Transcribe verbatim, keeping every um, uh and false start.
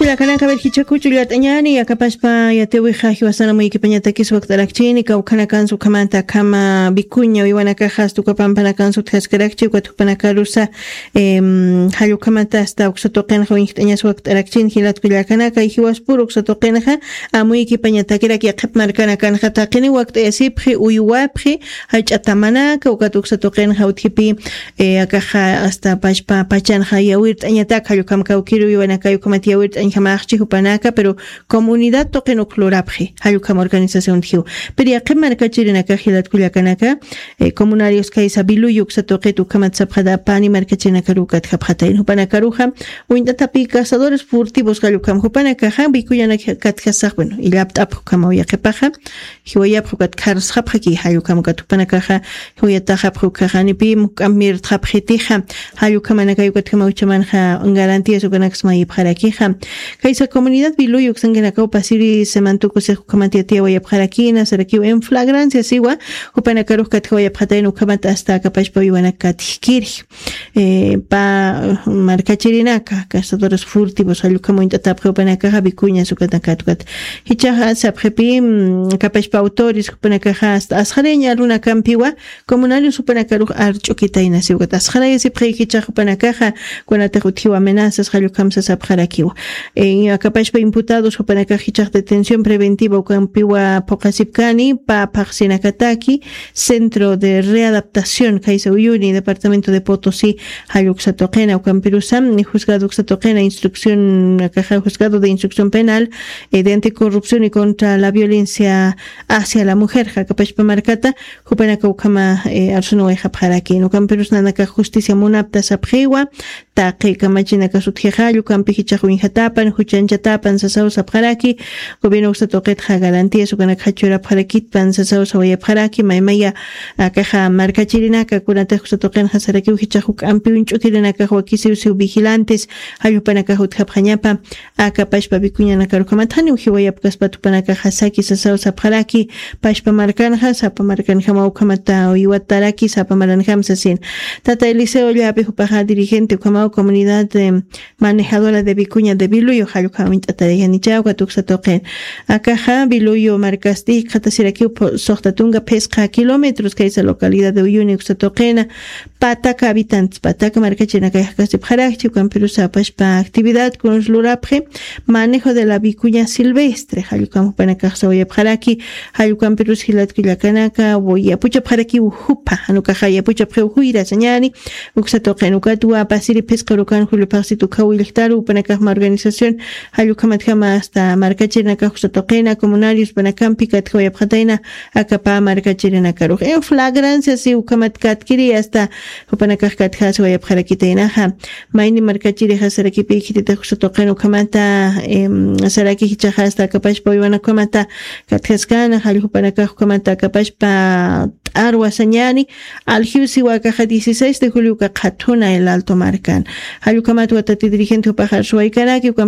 Kuyakanaka Hichakuchu Yatanyani, Akapaspa, Yatewiha, Hiwasanami, Kipanyatakis, Waktarakchini, Kaukanakansu, Kamanta, Kama, Bikunya, Iwanakajas, Tukapampanakansu, Taskarakchi, Watupanakarusa, Hayukamata, Stauxotoken, Hointanias, Waktarakchin, Hilat Kuyakanaka, Hiwaspuruk, Sotokenha, Amuiki Panyatakira, Kapmarkanakan, Hatakini, Waktesipri, Uyuapri, Hachatamanaka, Ukatuxotoken, Hautipi, Akaha, hasta Pachpa, Pachan, Hayawit, Anyataka, Yukamka, Kiru, Yuanaka, Anjamachi Hupanaka, pero comunidad toque no clorapje, Hayukam organización Hiu. Pero ya que marca Chirinaka Hilat Kuyakanaka, comunarios Kaisabilu, Yuxa toque tu Kamatzapjada Pani, Marcachinaka Rukat Hapata in Hupanakaruja, Windatapi, cazadores furtivos Hayukam Hupanaka, Bikuyana Katkazak, bueno, y laptop Kamoya Kepaja, Hiwayap Hukat Kars Hapaki, Hayukam Katupanakaja, Huyatahap Hukahanipi, Mukamir Trapjetija, Hayukamanaka Yukatamauchamanja, garantías o Ganaxma y Parakija. Kaisa comunidad Biluyuk Sanganakau Pasiri Semantuco se Kamatiatia Wayapharakina, Sarakiu en flagrancia Siwa, Hupanakaru Katwayaphatenu Kamata hasta Kapashpa Yuanakat eh pa Marcachirinaka, cazadores furtivos, Alucamointa Tapre Hupanakaja, Bikuña, Sukatakatkat, Hichaha, Saprepim, Kapashpa autores, Hupanakaja, Asjareña, Luna Campiwa, Comunarios Hupanakaru Archokitaina, Siugat, Asjaraya, Sipre, Hichah Hupanakaja, Guanaterutiu amenazas, Halukamsa Saprarakiwa. En Acapashpa imputados Hupanakajichak detención preventiva Ucampiwa Pocasipcani, Pa Parsinacataki, Centro de Readaptación, Kaisa Uyuni, Departamento de Potosí, Hayuxatoquena, Ucampirusam, ni Juzgado Uxatoquena, Instrucción, Caja Juzgado de Instrucción Penal, eh, de Anticorrupción y contra la Violencia hacia la Mujer, Acapashpa Marcata, Hupanacaucama, eh, Arsuno Ejaparaki, Ucampirus Nanaka Justicia Munapta Sapjiwa, Taqi Kamachina Kasutjejayu, Campihichajuin Hatapan, Huchanchatapan, Sasao Sapjaraki, Gobierno Uxatoquet, Garantías, Ucanacachura Parakit, Pan, Sasao Sawayaparaki, Maimaya, Akaja Marcachirinaka, Curate Uxatoquen, Hasaraki, Hichajuk, Ampiunchukirinaka, Joaquisiu, Vigilantes, Hayupanakahut Japanyapa, Akapashpa Bikuñanaka, Kamatani, Hiwayapkaspatupanaka, Hasaki, Sasao Sapjaraki, Pashpa Marcanja, Sapamarcan Hamaukamata, Iwataraki, Sapamaranjam Sasin, Tata Eliseo Yapejupaja, dirigente, Kamau, comunidad eh, manejadora de Vicuña de Biluyo, Hayukamit Atayanichagua, Tuxatoquen, Akaja, Biluyo, Marcasti, Katasiraki, Sohtatunga, Pesca, kilómetros, que es la localidad de Uyuni, Uxatoquena, Pataka, habitantes, Pataka, Marcachina, Kajasip Harachi, Camperusa, Pashpa, actividad con Lurapje, manejo de la Vicuña silvestre, Hayukam Panakasa, Oyapharaki, Hayukam Perus, Hilat Kilakanaka, Oyapucha Paraki, Ujupa, Anukahaya, Pucha Preuhuira, Señani, Uxatoquen, Ukatua, Pasiri, Pescarucan, Julio Parsitu, Kawiltaru, Panakama organización, Hayukamatjama hasta Marcachina, Uxatoquena, comunarios, Panacampi, Kathoyapjataina, Acapa, Marcachina, Karuj, en flagrancia, si Ukamatkat Kiri, hasta Upanakatkat Has, Oyapharakitainaja, Maini Marcachiri, Hasarakipi, Hitita, Uxatoquen, Ukamata, Saraki Hichaja, hasta Kapashpa, Ivanakamata, Katkaskana, Halupanaka, Ukamata, Kapashpa, Arwa Sañani, Alhiusi, Wakaja, dieciséis de julio, Katuna, el Alto Marcan, Halukamatu, dirigente Upajar, Suaikanaki,